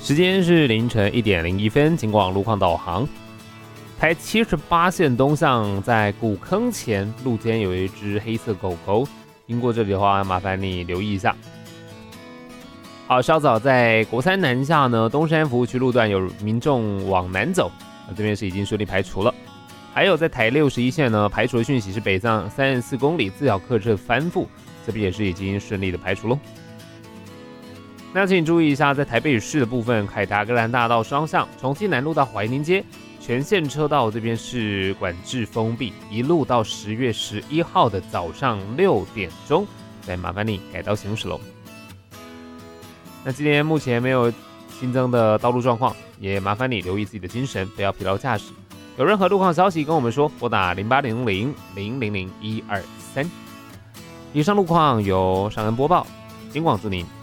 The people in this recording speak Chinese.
时间是凌晨1点01分，警广路况导航。台78线东向在古坑前路肩有一只黑色狗狗，经过这里的话，麻烦你留意一下。好，稍早在国三南下呢，东山服务区路段有民众往南走，这边是已经顺利排除了。还有在台61线呢，排除的讯息是北上34公里自小客车翻覆，这边也是已经顺利的排除喽。那请注意一下，在台北市的部分，凯达格兰大道双向，重庆南路到怀宁街，全线车道这边是管制封闭，一路到10月11号的早上6点钟，再麻烦你改道行驶喽。那今天目前没有新增的道路状况，也麻烦你留意自己的精神，不要疲劳驾驶。有任何路况消息跟我们说，拨打0800000123。以上路况由尚恩播报，警广祝您